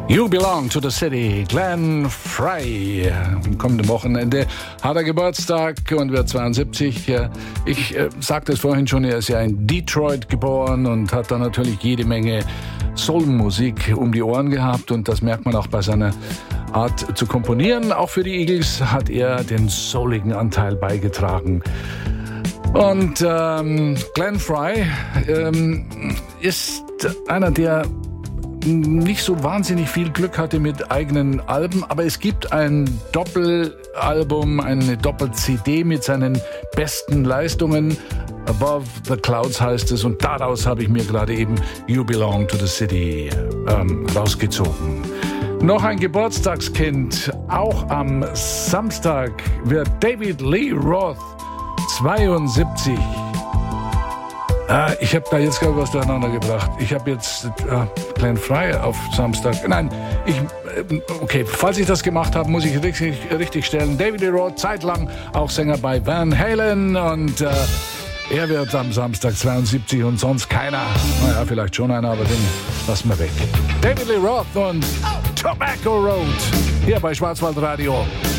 You Belong to the City, Glenn Frey. Am kommenden Wochenende hat er Geburtstag und wird 72. Ich sagte es vorhin schon, er ist ja in Detroit geboren und hat da natürlich jede Menge Soul-Musik um die Ohren gehabt. Und das merkt man auch bei seiner Art zu komponieren. Auch für die Eagles hat er den souligen Anteil beigetragen. Und Glenn Frey ist einer, der nicht so wahnsinnig viel Glück hatte mit eigenen Alben, aber es gibt ein Doppelalbum, eine Doppel-CD mit seinen besten Leistungen. Above the Clouds heißt es, und daraus habe ich mir gerade eben You Belong to the City rausgezogen. Noch ein Geburtstagskind, auch am Samstag wird David Lee Roth 72. Ich habe da jetzt gerade was durcheinander gebracht. Ich habe jetzt Glenn Frey auf Samstag. Nein, okay, falls ich das gemacht habe, muss ich richtig stellen. David Lee Roth, zeitlang auch Sänger bei Van Halen, und er wird am Samstag 72 und sonst keiner. Naja, vielleicht schon einer, aber den lassen wir weg. David Lee Roth und Tobacco Road hier bei Schwarzwaldradio.